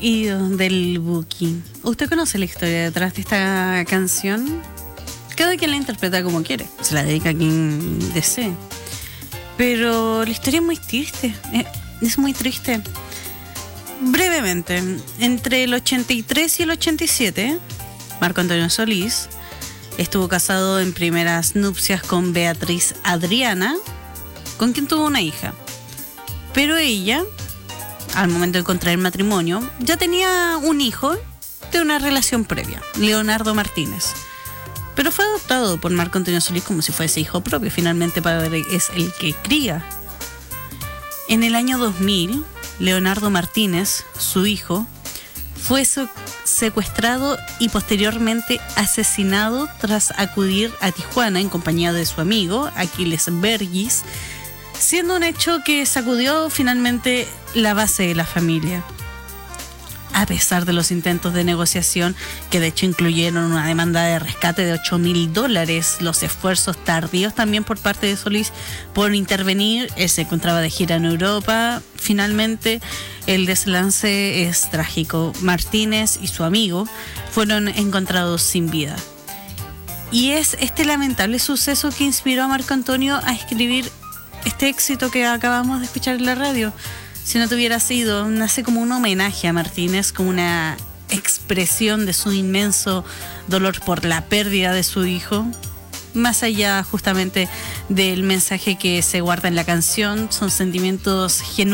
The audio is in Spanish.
Y del Buki. ¿Usted conoce la historia detrás de esta canción? Cada quien la interpreta como quiere. Se la dedica a quien desee. Pero la historia es muy triste. Es muy triste. Brevemente, entre el 83 y el 87, Marco Antonio Solís estuvo casado en primeras nupcias con Beatriz Adriana, con quien tuvo una hija. Pero ella, al momento de contraer matrimonio, ya tenía un hijo de una relación previa, Leonardo Martínez. Pero fue adoptado por Marco Antonio Solís como si fuese hijo propio. Finalmente, padre es el que cría. En el año 2000, Leonardo Martínez, su hijo, fue secuestrado y posteriormente asesinado tras acudir a Tijuana en compañía de su amigo, Aquiles Vergis, siendo un hecho que sacudió finalmente la base de la familia. A pesar de los intentos de negociación, que de hecho incluyeron una demanda de rescate de $8,000, los esfuerzos tardíos también por parte de Solís por intervenir, él se encontraba de gira en Europa. Finalmente, el deslance es trágico. Martínez y su amigo fueron encontrados sin vida. Y es este lamentable suceso que inspiró a Marco Antonio a escribir este éxito que acabamos de escuchar en la radio. Si no tuviera sido, nace como un homenaje a Martínez, como una expresión de su inmenso dolor por la pérdida de su hijo. Más allá justamente del mensaje que se guarda en la canción, son sentimientos genuinos